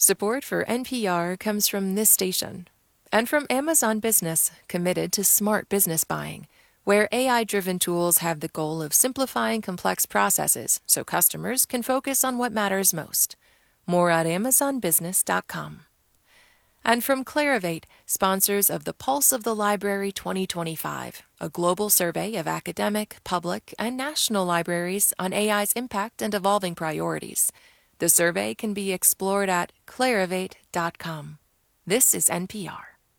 Support for NPR comes from this station and from Amazon Business, committed to smart business buying, where AI-driven tools have the goal of simplifying complex processes so customers can focus on what matters most. More at amazonbusiness.com. And from Clarivate, sponsors of the Pulse of the Library 2025, a global survey of academic, public, and national libraries on AI's impact and evolving priorities. The survey can be explored at clarivate.com. This is NPR.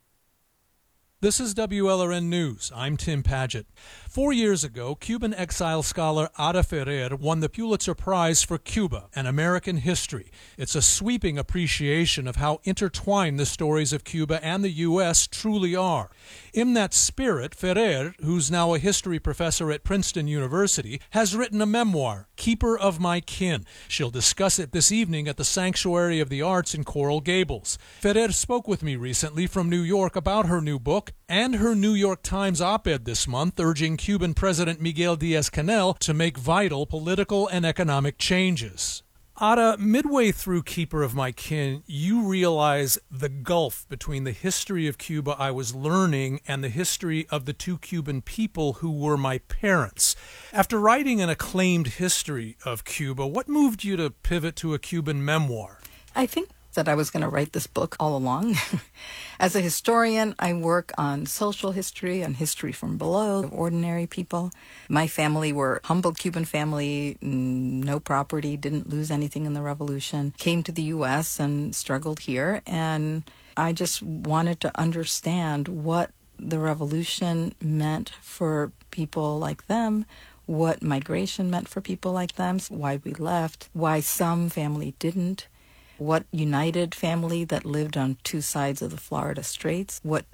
This is WLRN News. I'm Tim Padgett. 4 years ago, Cuban exile scholar Ada Ferrer won the Pulitzer Prize for Cuba and American History. It's a sweeping appreciation of how intertwined the stories of Cuba and the U.S. truly are. In that spirit, Ferrer, who's now a history professor at Princeton University, has written a memoir, Keeper of My Kin. She'll discuss it this evening at the Sanctuary of the Arts in Coral Gables. Ferrer spoke with me recently from New York about her new book and her New York Times op-ed this month urging Cuban President Miguel Diaz-Canel to make vital political and economic changes. Ada, midway through Keeper of My Kin, you realize the gulf between the history of Cuba I was learning and the history of the two Cuban people who were my parents. After writing an acclaimed history of Cuba, what moved you to pivot to a Cuban memoir? I think that I was going to write this book all along. As a historian, I work on social history and history from below, ordinary people. My family were a humble Cuban family, no property, didn't lose anything in the revolution, came to the U.S. and struggled here. And I just wanted to understand what the revolution meant for people like them, what migration meant for people like them, why we left, why some family didn't. What united family that lived on two sides of the Florida Straits? What